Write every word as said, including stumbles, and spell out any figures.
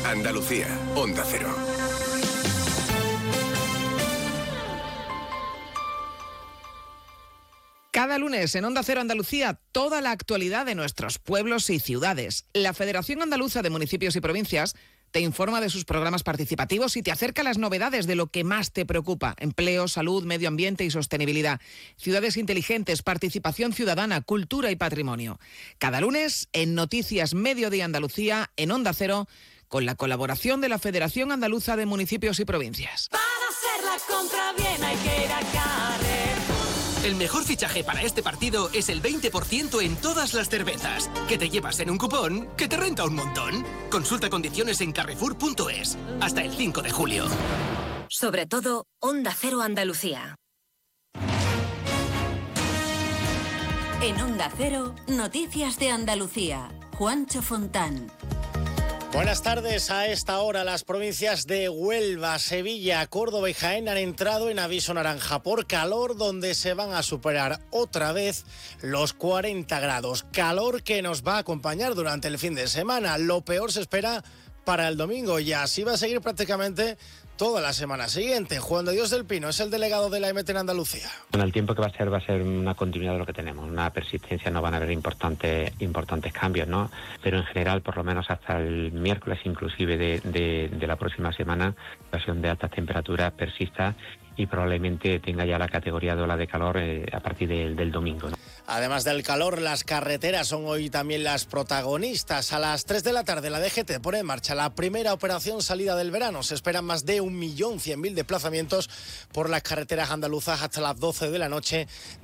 Andalucía, Onda Cero. Cada lunes en Onda Cero Andalucía, toda la actualidad de nuestros pueblos y ciudades. La Federación Andaluza de Municipios y Provincias te informa de sus programas participativos y te acerca las novedades de lo que más te preocupa: empleo, salud, medio ambiente y sostenibilidad, ciudades inteligentes, participación ciudadana, cultura y patrimonio. Cada lunes en Noticias Mediodía Andalucía, en Onda Cero, con la colaboración de la Federación Andaluza de Municipios y Provincias. Para hacer la compra bien hay que ir a Carrefour. El mejor fichaje para este partido es el veinte por ciento en todas las cervezas, que te llevas en un cupón que te renta un montón. Consulta condiciones en carrefour punto es. Hasta el cinco de julio. Sobre todo, Onda Cero Andalucía. En Onda Cero, Noticias de Andalucía. Juancho Fontán. Buenas tardes. A esta hora las provincias de Huelva, Sevilla, Córdoba y Jaén han entrado en aviso naranja por calor, donde se van a superar otra vez los cuarenta grados. Calor que nos va a acompañar durante el fin de semana. Lo peor se espera para el domingo y así va a seguir prácticamente toda la semana siguiente. Juan de Dios del Pino es el delegado de la E M E T en Andalucía. Con el tiempo que va a ser, va a ser una continuidad de lo que tenemos, una persistencia, no van a haber importantes importantes cambios, ¿no? Pero en general, por lo menos hasta el miércoles inclusive de, de, de la próxima semana, la situación de altas temperaturas persista y probablemente tenga ya la categoría de ola de calor eh, a partir del, del domingo, ¿no? Además del calor, las carreteras son hoy también las protagonistas. A las tres de la tarde la D G T pone en marcha la primera operación salida del verano. Se esperan más de un millón cien mil desplazamientos por las carreteras andaluzas hasta las doce de la noche